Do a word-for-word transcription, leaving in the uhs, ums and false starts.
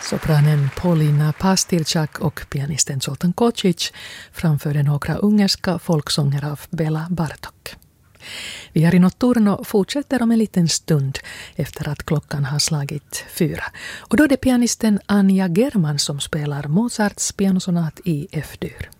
Sopranen Paulina Pastilchak och pianisten Zoltan Kocic framförde några ungerska folksånger av Bela Bartok. Vi här i Notturno fortsätter om en liten stund efter att klockan har slagit fyra. Och då är det pianisten Anja German som spelar Mozarts pianosonat i F-dur.